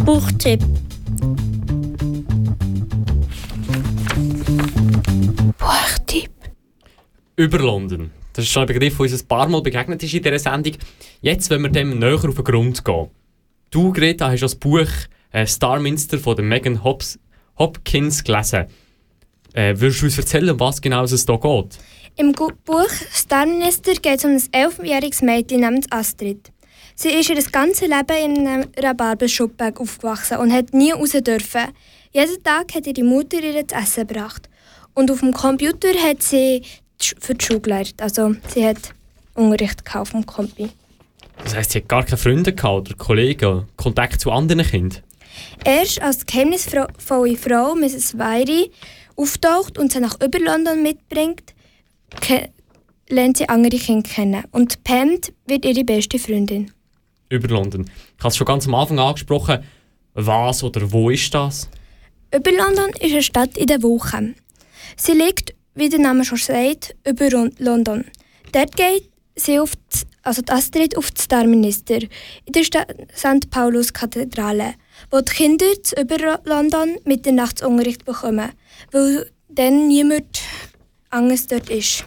Buchtipp. Buchtipp. Über London. Das ist schon ein Begriff, der uns ein paar Mal begegnet ist in dieser Sendung. Jetzt wollen wir dem näher auf den Grund gehen. Du, Greta, hast das Buch «Starminster» von der Megan Hopkins gelesen. Würdest du uns erzählen, um was genau es hier geht? Im Buch «Starminster» geht es um ein 11-jähriges Mädchen namens Astrid. Sie ist ihr ganzes Leben in einer Barbenschuppe aufgewachsen und hat nie raus dürfen. Jeden Tag hat ihre Mutter ihr zu essen gebracht. Und auf dem Computer hat sie für die Schule gelernt. Also sie hat Unterricht auf dem Compi. Das heisst, sie hat gar keine Freunde gehabt oder Kollegen, Kontakt zu anderen Kindern? Erst als die geheimnisvolle Frau Mrs. Weiri auftaucht und sie nach Über-London mitbringt, lernt sie andere Kinder kennen. Und Pam wird ihre beste Freundin. Über-London. Ich habe es schon ganz am Anfang angesprochen. Was oder wo ist das? Über-London ist eine Stadt in der Woche. Sie liegt, wie der Name schon sagt, über London. Dort geht sie die Astrid auf das Starminster in der St. Paulus-Kathedrale, wo die Kinder zu Über-London Mitternachtsunterricht bekommen, weil dann niemand anderes dort ist.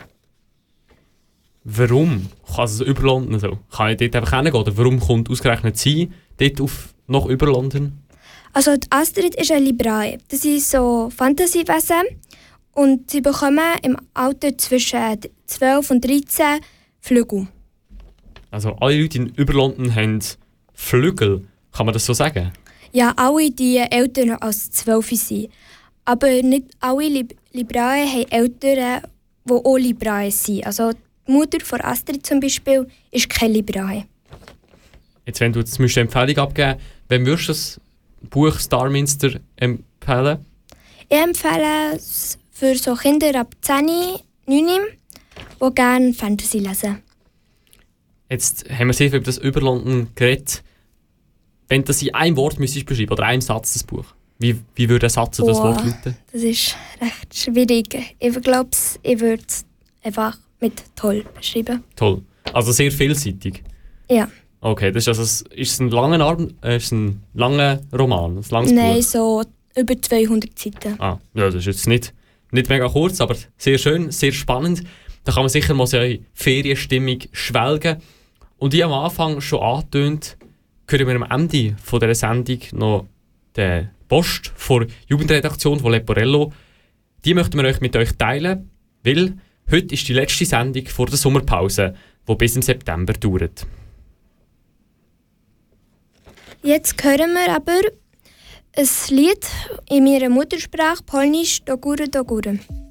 Warum kann es über London so? Kann ich dort einfach hingehen? Oder warum kommt ausgerechnet sie dort nach über London? Also die Astrid ist eine Librae. Das sind so Fantasiewesen. Und sie bekommen im Alter zwischen 12 und 13 Flügel. Also alle Leute in Über-London haben Flügel, kann man das so sagen? Ja, alle, die älter als 12 sind. Aber nicht alle Librae haben Eltern, die auch Librae sind. Also die Mutter von Astrid zum Beispiel ist keine Librae. Jetzt, wenn du jetzt eine Empfehlung abgeben müsstest, wem würdest du das Buch «Starminster» empfehlen? Ich empfehle es für so Kinder ab 10, 9, die gerne Fantasy lesen. Jetzt haben wir sehr viel über das Über-London geredet. Wenn du das in einem Wort beschreiben müsstest, oder einem Satz, das Buch, wie würde ein Satz oder das Wort lauten? Das ist recht schwierig. Ich glaube, ich würde es einfach mit «toll» beschreiben. Toll. Also sehr vielseitig? Ja. Okay, das ist es ein langer Roman, ein langes Nein, Buch? so über 200 Seiten. Ja, das ist jetzt nicht mega kurz, aber sehr schön, sehr spannend. Da kann man sicher mal so in Ferienstimmung schwelgen. Und wie am Anfang schon angetönt, hören wir am Ende von dieser Sendung noch den Post von der Jugendredaktion von Leporello. Die möchten wir euch mit euch teilen, weil heute ist die letzte Sendung vor der Sommerpause, die bis im September dauert. Jetzt hören wir aber ein Lied in meiner Muttersprache Polnisch «Do góry, do góry».